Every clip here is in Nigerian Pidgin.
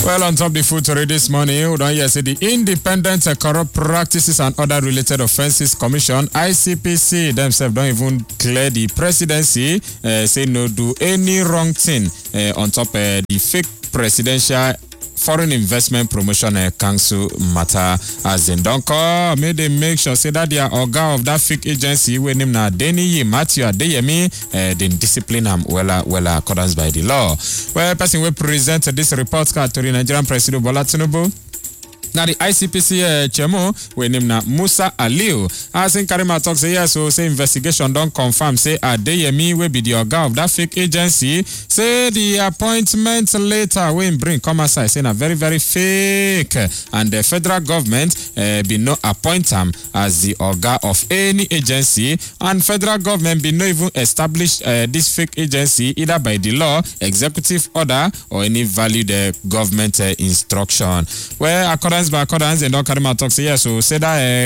Well, on top the food story this morning, we don't hear say the Independent Corrupt Practices and Other Related Offences Commission (ICPC) themselves don't even clear the presidency, say no do any wrong thing on top the fake presidential Foreign Investment Promotion Council matter. As in don't call, may they make sure say that they are organ of that fake agency when him na Deni Matthew Adeyemi then discipline him well accordance by the law. Well, person will present this report card to the Nigerian President Bola Tinubu. Now the ICPC chemo when him na Musa Aliu. As in Karima talk say yes, so say investigation don't confirm say Adeyemi will be the organ of that fake agency. Say the appointment later when bring come aside say na very very fake, and the federal government be no appoint him as the organ of any agency, and federal government be no even establish this fake agency either by the law, executive order, or any valid government instruction. Well, accordance by accordance, and don't carry my talk say yes, so say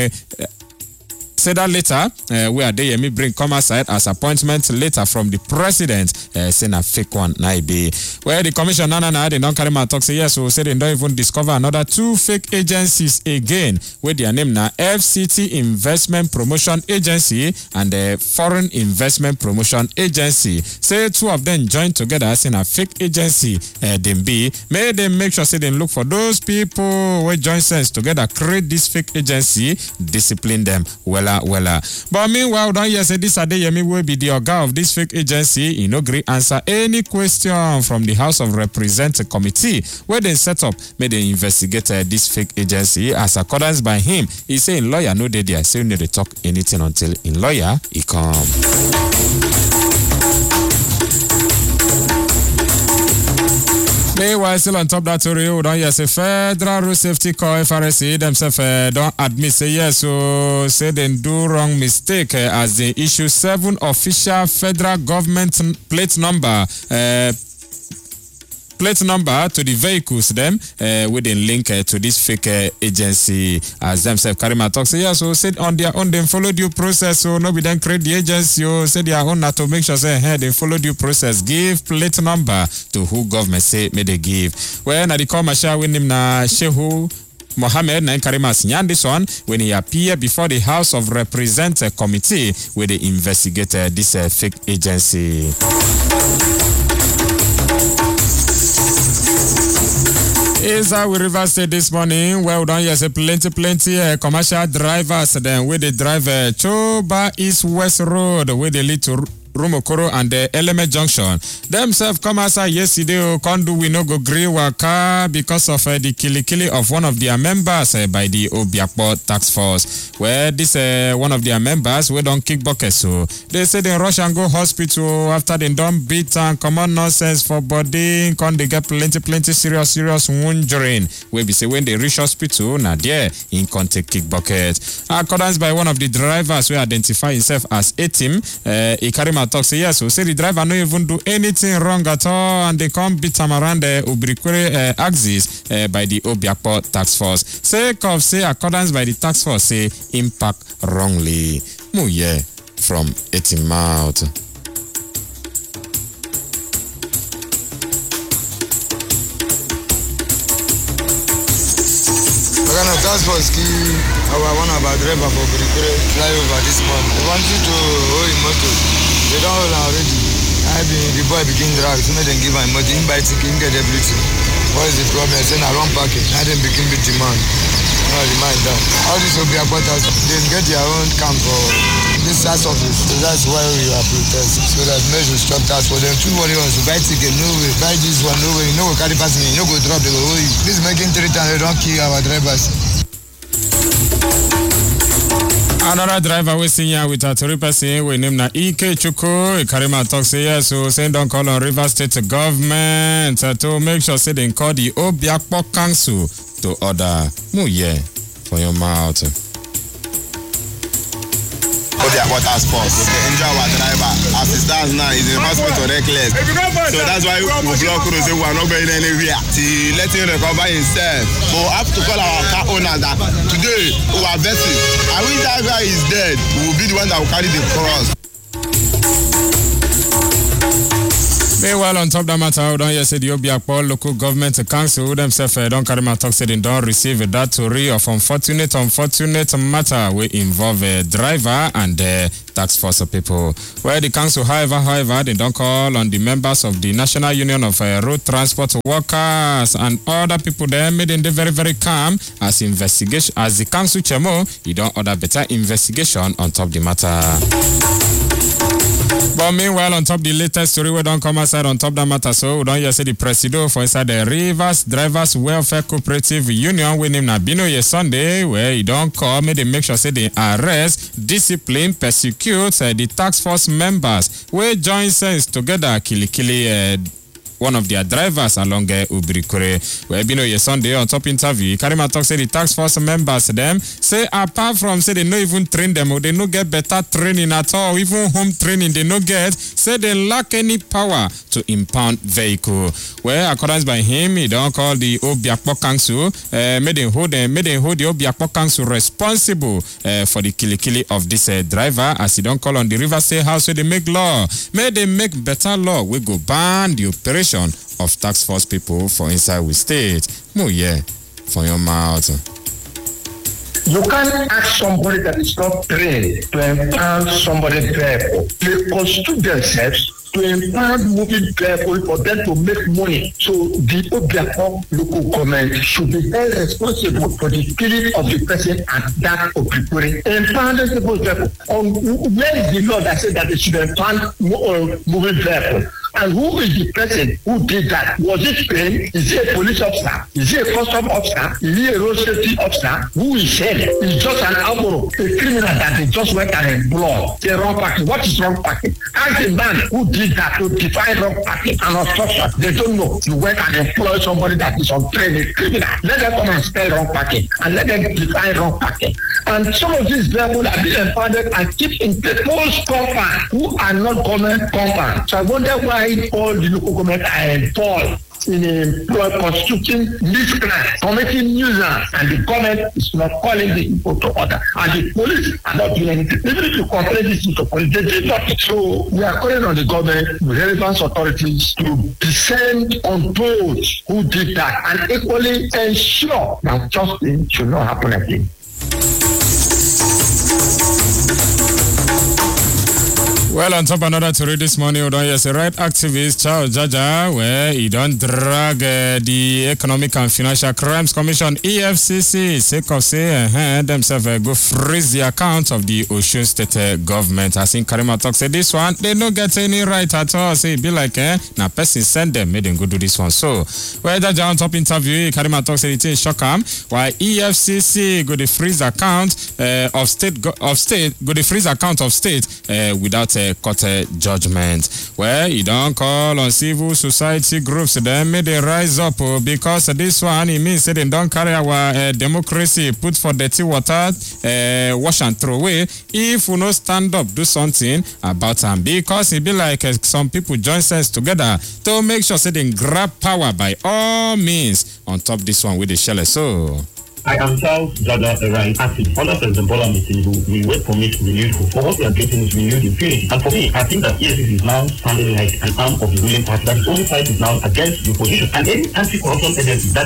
that later where Adeyemi bring come aside as appointment later from the president, say na fake one na be. Where the commission they don't carry my talk say yes, so say they don't even discover another two fake agencies again with their name na FCT Investment Promotion Agency and the Foreign Investment Promotion Agency. Say two of them join together as in a fake agency. Them be may they make sure say they look for those people who join sense together create this fake agency, discipline them well. But meanwhile, don't you say this Adeyemi will be the organ of this fake agency? He no agree answer any question from the House of Representatives committee where they set up, may they investigate this fake agency. As accordance by him, he say in lawyer no dey there, say no dey talk anything until in lawyer he come. Meanwhile, still on top that story, we don't hear say Federal Road Safety Corps (FRSC) themselves don't admit say yes, so say they do wrong mistake as they issue 7 official federal government plate number to the vehicles them with a link to this fake agency. As themselves Karima talk say yes, so said on their own they follow due process, so no be then create the agency, so say their own to make sure say they follow due process, give plate number to who government say may they give. Well, na the commercial with him na Shehu Mohammed na Karima Sinyan this one when he appeared before the House of Representatives committee where they investigated this fake agency. Is we Rivers State this morning. Well done, yes, plenty commercial drivers then where they drive Choba East West Road where they lead to Rumokoro and the Eleme Junction. Themselves come outside yesterday, we no go gree waka because of the killy of one of their members by the Obiakpo Task Force. Where this one of their members we don't kick bucket, so they say they rush and go hospital after they don't beat and common nonsense for body. Can they get plenty serious wounding? We be say when they reach hospital, now there in contact kick bucket. Accordance by one of the drivers who identify himself as A-Team, he carry my talk say yes, so say the driver no even do anything wrong at all, and they come beat him around the Ubrikwere axis by the Obiakpo Task Force. Sake of say accordance by the task force say impact wrongly. Muye from 18 mouth. Task force one of our driver for Ubrikwere flyover this month. They wanted to hold him motor. They don't hold already. The boy begin drag, so they give my money, buy ticket, get everything. What is the problem? I say, I run package. Now they begin with demand. No, remind that. All these will be about us. They get their own camp for this task office. So that's why we are protesting. So that measure stop task for them. Too worry on so buy ticket, no way. Buy this one, no way. No go carry pass me, no go drop, they go hold you. This making 3 times, they don't kill our drivers. Another driver we see here with a 3 person we name na Ike Chuko. Karima talk say yes, so send don't call on Rivers State government to make sure say they call the Obiakpo Council to order. Muye for your mouth. Obiakpo Task Force. They injure our driver. As it stands now, he's in hospital reckless. So that's why we block road, say we are not going anywhere. To let him recover himself. But we have to call our car owner that today we are vetting. And when that guy is dead, we will be the one that will carry the cross. Meanwhile, on top that matter, we don't hear say the Obiakpo local government council themselves don't carry my talk say they don't receive that story of unfortunate matter we involve a driver and tax force people. Where the council, however, they don't call on the members of the National Union of Road Transport Workers and other people there made in the very, very calm as investigation as the council chairman, he don't order better investigation on top the matter. But meanwhile, on top the latest story, we don't come aside on top that matter. So we don't hear say the presido for inside the Rivers Drivers Welfare Cooperative Union with him Nabino Sunday, where he don't call me, they make sure say they arrest, discipline, persecute the task force members. We join sense together, kill one of their drivers along Ubrikure. Where Bino Sunday on top interview, Karima talk say the task force members them say apart from say they no even train them or they no get better training at all, even home training they no get, say they lack any power to impound vehicle. Where according by him, he don't call the Obiakpo Council, made them hold the Obiakpo Council responsible for the killy of this driver, as he don't call on the River State House where they make law. May they make better law, we go ban the operation of tax force people for inside we state. No, yeah, for your mouth. You can't ask somebody that is not trained to empower somebody's vehicle. They constitute themselves to empower moving vehicle for them to make money. So the Obiakpo local government should be held responsible for the killing of the person at that Obiakpo. Empower the vehicle. Where is the law that said that they should empower moving vehicle? And who is the person who did that? Was it trained? Is he a police officer? Is he a custom officer? Is he a road safety officer? Who is he? He's just an outlaw, a criminal that they just went and employed. Say wrong parking. What is wrong parking? Ask the man who did that to define wrong parking and obstruction. They don't know. You went and employed somebody that is untrained, a criminal. Let them come and spell wrong parking and let them define wrong parking. And some of these people are being empowered and keep in people's compound who are not government compound. So I wonder why all the local government are involved in constituting miscreants, committing nuisance, and the government is not calling the people to order. And the police are not doing anything. Even if you complain this to the police, they did nothing. So we are calling on the government, relevant authorities, to descend on those who did that and equally ensure that justice should not happen again. Well, on top of another story this morning, we don't hear say right activist Charles Jaja, where he don't drag the Economic and Financial Crimes Commission EFCC, sake of say themselves go freeze the account of the Osun State government. As in Karima talk say this one, they don't get any right at all. Say it be like now person send them, made them go do this one. So where Jaja on top interview, Karima talk say it is shock him. Why EFCC go the freeze account of state go the freeze account of state without court judgment. Where you don't call on civil society groups, then may they rise up because this one it means they don't carry our democracy put for dirty water, wash and throw away. If we no stand up, do something about them, because it be like some people join sense together to make sure they grab power by all means on top this one with the shell. So I am Charles Jaja, a right active. Under President Bola Tinubu, we wait for me to renew hope. For what we are getting is renewed impunity. And for me, I think that EFCC is now standing like an arm of the ruling party. That the only fight is now against the opposition. And any anti-corruption agency that